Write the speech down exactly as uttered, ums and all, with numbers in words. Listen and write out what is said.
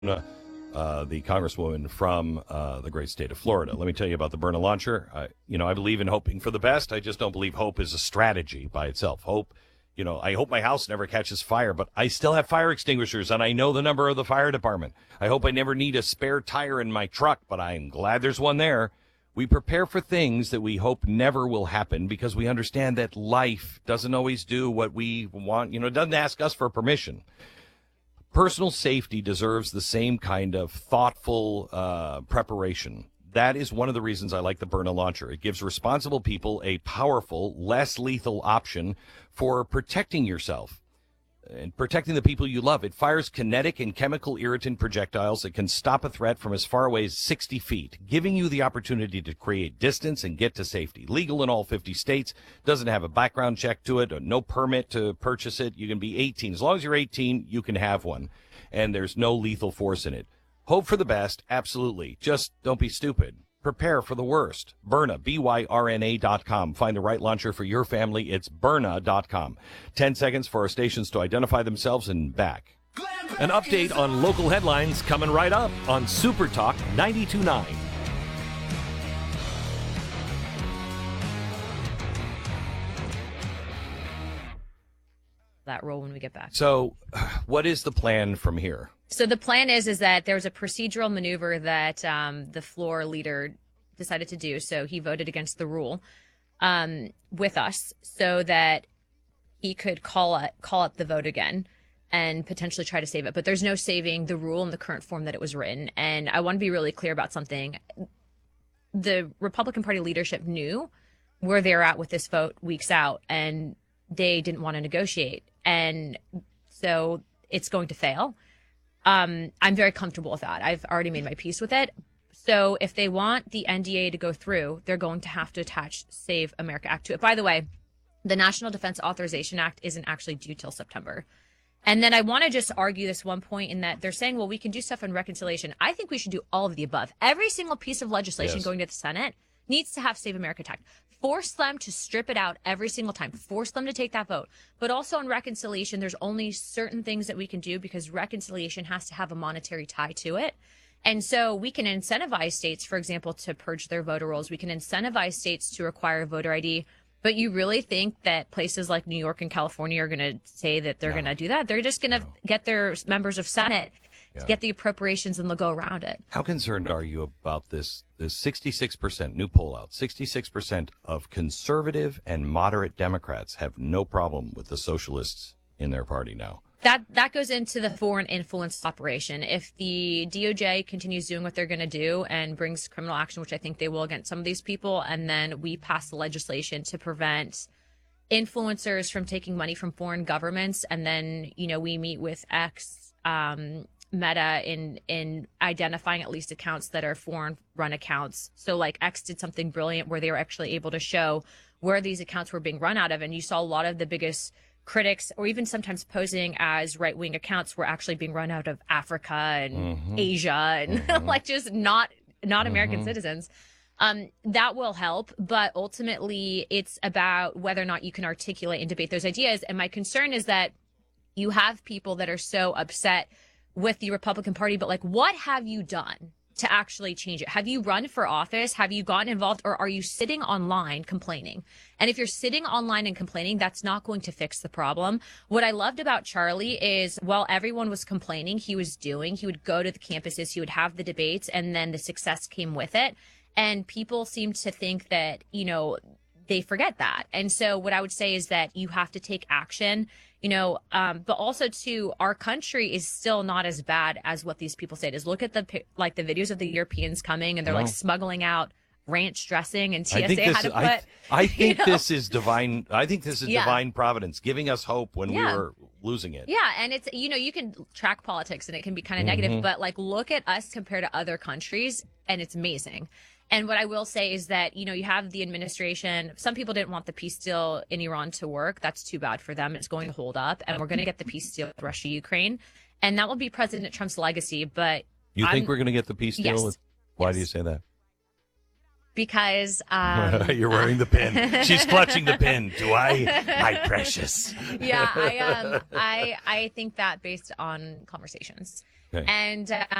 uh, the congresswoman from uh, the great state of Florida. Let me tell you about the Byrna launcher. I, you know, I believe in hoping for the best. I just don't believe hope is a strategy by itself. Hope, you know, I hope my house never catches fire, but I still have fire extinguishers, and I know the number of the fire department. I hope I never need a spare tire in my truck, but I'm glad there's one there. We prepare for things that we hope never will happen because we understand that life doesn't always do what we want. You know, it doesn't ask us for permission. Personal safety deserves the same kind of thoughtful uh, preparation. That is one of the reasons I like the Byrna launcher. It gives responsible people a powerful, less lethal option for protecting yourself and protecting the people you love. It fires kinetic and chemical irritant projectiles that can stop a threat from as far away as sixty feet, giving you the opportunity to create distance and get to safety. Legal in all fifty states, doesn't have a background check to it, no permit to purchase it. You can be eighteen. As long as you're eighteen, you can have one, and there's no lethal force in it. Hope for the best, absolutely. Just don't be stupid. Prepare for the worst. Byrna, B Y R N A dot com. Find the right launcher for your family. It's Byrna dot com. Ten seconds for our stations to identify themselves and back. An update on local headlines coming right up on Super Talk ninety-two point nine. That role when we get back. So what is the plan from here? So the plan is is that there was a procedural maneuver that um, the floor leader decided to do. So he voted against the rule um, with us so that he could call it, call up the vote again and potentially try to save it. But there's no saving the rule in the current form that it was written. And I want to be really clear about something. The Republican Party leadership knew where they're at with this vote weeks out, and they didn't want to negotiate. And so it's going to fail. Um, I'm very comfortable with that. I've already made my peace with it. So if they want the N D A to go through, they're going to have to attach Save America Act to it. By the way, the National Defense Authorization Act isn't actually due till September. And then I want to just argue this one point in that they're saying, well, we can do stuff on reconciliation. I think we should do all of the above. Every single piece of legislation Yes. going to the Senate needs to have Save America Act. Force them to strip it out every single time. Force them to take that vote. But also on reconciliation, there's only certain things that we can do because reconciliation has to have a monetary tie to it. And so we can incentivize states, for example, to purge their voter rolls. We can incentivize states to require voter I D. But you really think that places like New York and California are going to say that they're No. going to do that? They're just going to No. get their members of Senate Yeah. to get the appropriations and they'll go around it. How concerned are you about this? This sixty-six percent new poll out, sixty-six percent of conservative and moderate Democrats have no problem with the socialists in their party now. That that goes into the foreign influence operation. If the D O J continues doing what they're going to do and brings criminal action, which I think they will against some of these people, and then we pass the legislation to prevent influencers from taking money from foreign governments, and then, you know, we meet with X, um, Meta in in identifying at least accounts that are foreign run accounts. So like X did something brilliant where they were actually able to show where these accounts were being run out of, and you saw a lot of the biggest critics, or even sometimes posing as right-wing accounts, were actually being run out of Africa and Mhm. Asia and Mhm. like just not not American Mhm. citizens. Um, that will help, but ultimately it's about whether or not you can articulate and debate those ideas. And my concern is that you have people that are so upset with the Republican Party, but like, what have you done to actually change it? Have you run for office? Have you gotten involved? Or are you sitting online complaining? And if you're sitting online and complaining, that's not going to fix the problem. What I loved about Charlie is while everyone was complaining, he was doing, he would go to the campuses, he would have the debates, and then the success came with it. And people seem to think that, you know, they forget that. And so what I would say is that you have to take action, you know, um, but also too, our country is still not as bad as what these people say it is. Look at the, pi- like the videos of the Europeans coming and they're No. like smuggling out ranch dressing, and I T S A think had this, to put, I, I think you know? this is divine. I think this is Yeah. divine providence giving us hope when Yeah. we were losing it. Yeah, and it's, you know, you can track politics and it can be kind of Mhm. negative, but like look at us compared to other countries and it's amazing. And what I will say is that, you know, you have the administration. Some people didn't want the peace deal in Iran to work. That's too bad for them. It's going to hold up, and we're going to get the peace deal with Russia, Ukraine, and that will be President Trump's legacy. But You think I'm- we're going to get the peace deal? Yes. With, why Yes. do you say that? because um, You're wearing the pin. She's clutching the pin. Do I? My precious. yeah, I um, I I think that based on conversations. Okay. And uh,